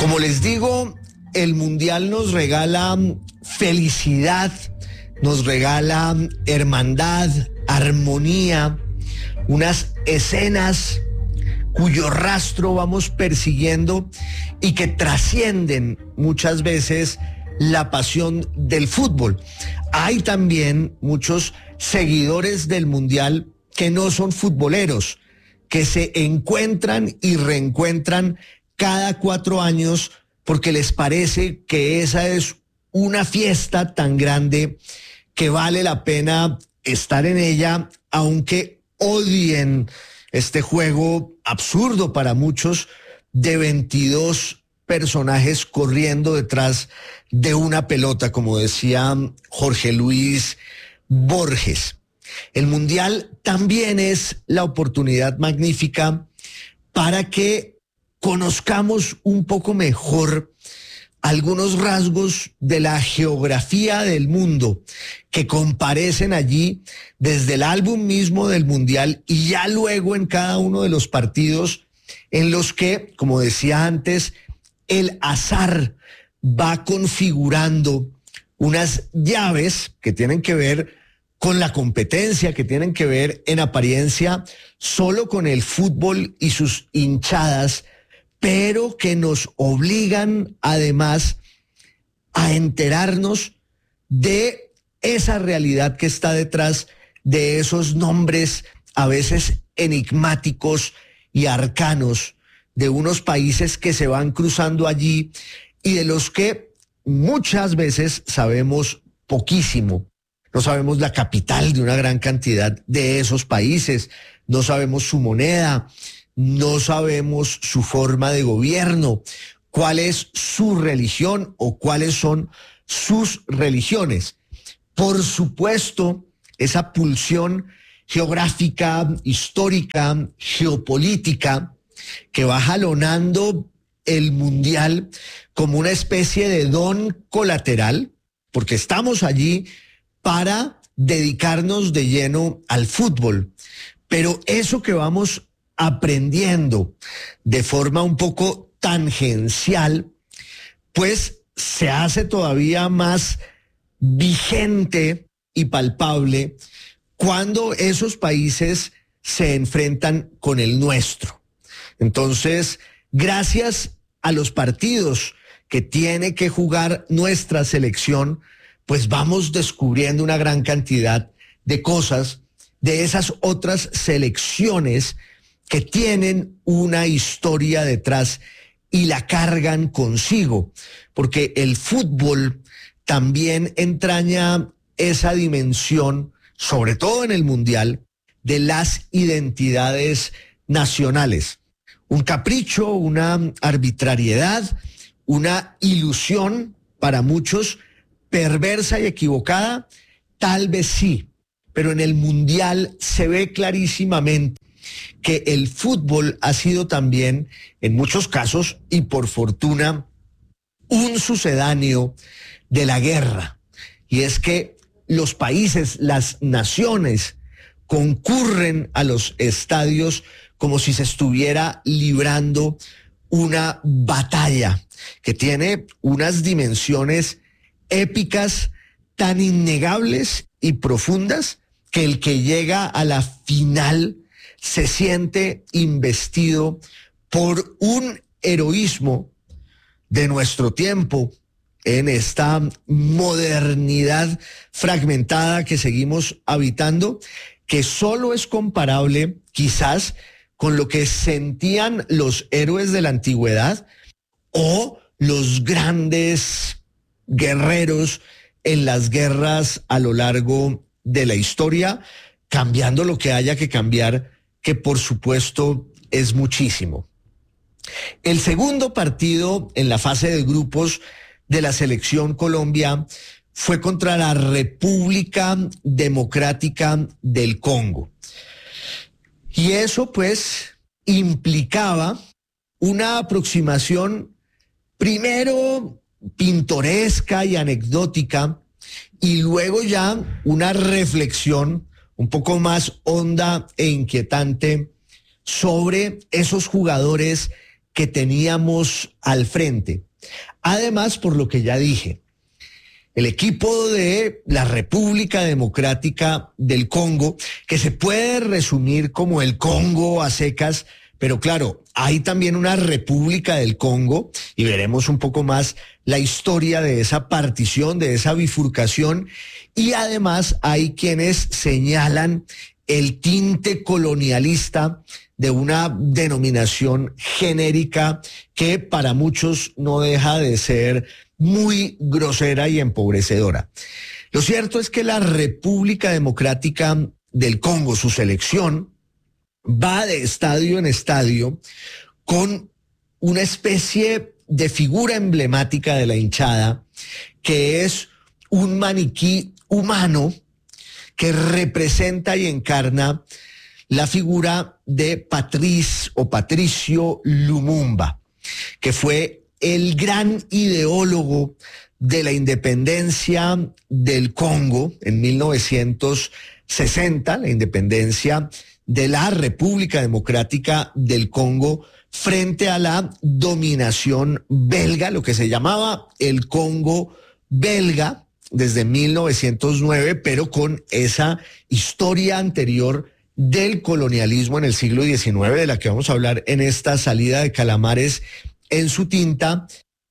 Como les digo, el Mundial nos regala felicidad, nos regala hermandad, armonía, unas escenas cuyo rastro vamos persiguiendo y que trascienden muchas veces la pasión del fútbol. Hay también muchos seguidores del Mundial que no son futboleros, que se encuentran y reencuentran cada 4 años porque les parece que esa es una fiesta tan grande que vale la pena estar en ella, aunque odien este juego absurdo para muchos de 22 personajes corriendo detrás de una pelota, como decía Jorge Luis Borges. El Mundial también es la oportunidad magnífica para que conozcamos un poco mejor algunos rasgos de la geografía del mundo que comparecen allí desde el álbum mismo del Mundial y ya luego en cada uno de los partidos en los que, como decía antes, el azar va configurando unas llaves que tienen que ver con la competencia, que tienen que ver en apariencia solo con el fútbol y sus hinchadas, pero que nos obligan además a enterarnos de esa realidad que está detrás de esos nombres a veces enigmáticos y arcanos de unos países que se van cruzando allí y de los que muchas veces sabemos poquísimo. No sabemos la capital de una gran cantidad de esos países, no sabemos su moneda, no sabemos su forma de gobierno, cuál es su religión o cuáles son sus religiones. Por supuesto, esa pulsión geográfica, histórica, geopolítica, que va jalonando el Mundial como una especie de don colateral, porque estamos allí para dedicarnos de lleno al fútbol. Pero eso que vamos aprendiendo de forma un poco tangencial, pues se hace todavía más vigente y palpable cuando esos países se enfrentan con el nuestro. Entonces, gracias a los partidos que tiene que jugar nuestra selección, pues vamos descubriendo una gran cantidad de cosas de esas otras selecciones que tienen una historia detrás y la cargan consigo, porque el fútbol también entraña esa dimensión, sobre todo en el Mundial, de las identidades nacionales. Un capricho, una arbitrariedad, una ilusión para muchos, perversa y equivocada, tal vez sí, pero en el Mundial se ve clarísimamente que el fútbol ha sido también, en muchos casos, y por fortuna, un sucedáneo de la guerra. Y es que los países, las naciones, concurren a los estadios como si se estuviera librando una batalla que tiene unas dimensiones épicas tan innegables y profundas que el que llega a la final se siente investido por un heroísmo de nuestro tiempo en esta modernidad fragmentada que seguimos habitando, que solo es comparable quizás con lo que sentían los héroes de la antigüedad o los grandes guerreros en las guerras a lo largo de la historia, cambiando lo que haya que cambiar, que por supuesto es muchísimo. El segundo partido en la fase de grupos de la selección Colombia fue contra la República Democrática del Congo. Y eso pues implicaba una aproximación primero pintoresca y anecdótica y luego ya una reflexión un poco más honda e inquietante sobre esos jugadores que teníamos al frente. Además, por lo que ya dije, el equipo de la República Democrática del Congo, que se puede resumir como el Congo a secas, pero claro, hay también una República del Congo y veremos un poco más la historia de esa partición, de esa bifurcación, y además hay quienes señalan el tinte colonialista de una denominación genérica que para muchos no deja de ser muy grosera y empobrecedora. Lo cierto es que la República Democrática del Congo, su selección, va de estadio en estadio con una especie de figura emblemática de la hinchada, que es un maniquí humano que representa y encarna la figura de Patricio Lumumba, que fue el gran ideólogo de la independencia del Congo en 1960, la independencia de la República Democrática del Congo frente a la dominación belga, lo que se llamaba el Congo belga desde 1909, pero con esa historia anterior del colonialismo en el siglo XIX, de la que vamos a hablar en esta salida de Calamares en su tinta.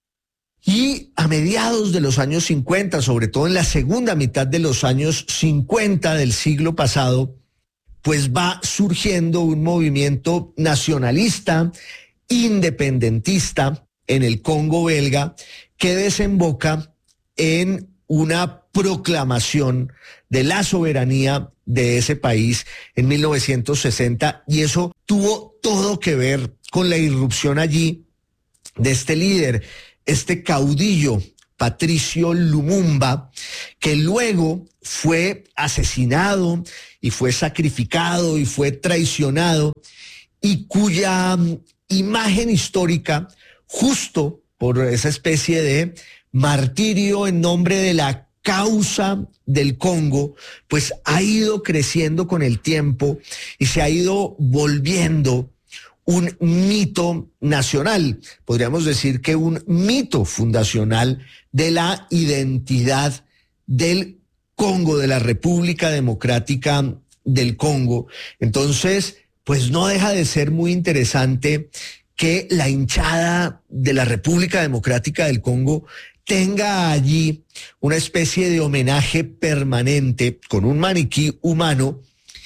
Y a mediados de los años 50, sobre todo en la segunda mitad de los años 50 del siglo pasado, pues va surgiendo un movimiento nacionalista, independentista en el Congo belga, que desemboca en una proclamación de la soberanía de ese país en 1960, y eso tuvo todo que ver con la irrupción allí de este líder, este caudillo, Patricio Lumumba, que luego fue asesinado y fue sacrificado y fue traicionado, y cuya imagen histórica, justo por esa especie de martirio en nombre de la causa del Congo, pues ha ido creciendo con el tiempo y se ha ido volviendo un mito nacional, podríamos decir que un mito fundacional de la identidad del Congo, de la República Democrática del Congo. Entonces, pues no deja de ser muy interesante que la hinchada de la República Democrática del Congo tenga allí una especie de homenaje permanente con un maniquí humano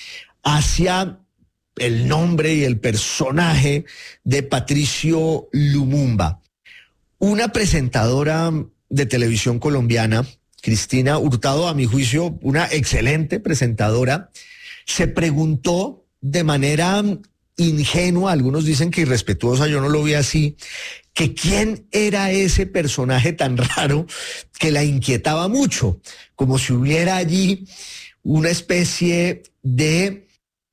hacia el nombre y el personaje de Patricio Lumumba. Una presentadora de televisión colombiana, Cristina Hurtado, a mi juicio, una excelente presentadora, se preguntó de manera ingenua, algunos dicen que irrespetuosa, yo no lo vi así, que quién era ese personaje tan raro que la inquietaba mucho, como si hubiera allí una especie de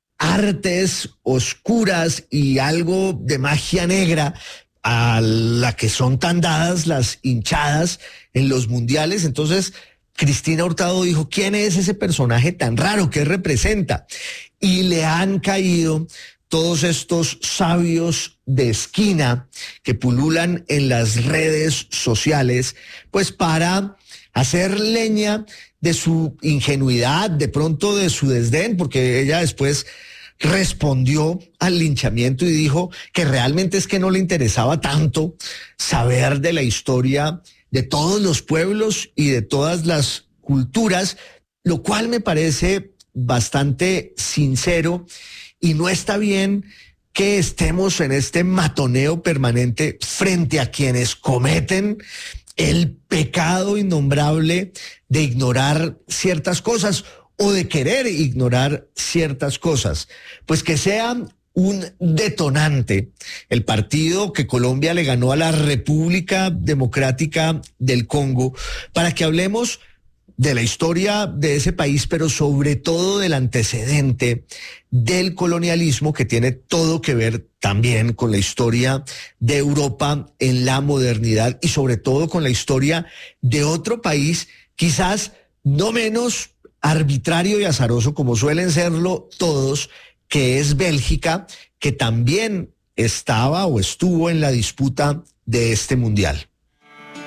artes oscuras y algo de magia negra a la que son tan dadas las hinchadas en los mundiales. Entonces Cristina Hurtado dijo, ¿quién es ese personaje tan raro? ¿Qué representa? Y le han caído todos estos sabios de esquina que pululan en las redes sociales, pues para hacer leña de su ingenuidad, de pronto de su desdén, porque ella después respondió al linchamiento y dijo que realmente es que no le interesaba tanto saber de la historia de todos los pueblos y de todas las culturas, lo cual me parece bastante sincero, y no está bien que estemos en este matoneo permanente frente a quienes cometen el pecado innombrable de ignorar ciertas cosas o de querer ignorar ciertas cosas. Pues que sea un detonante el partido que Colombia le ganó a la República Democrática del Congo, para que hablemos de la historia de ese país, pero sobre todo del antecedente del colonialismo, que tiene todo que ver también con la historia de Europa en la modernidad y sobre todo con la historia de otro país, quizás no menos arbitrario y azaroso como suelen serlo todos, que es Bélgica, que también estaba o estuvo en la disputa de este mundial.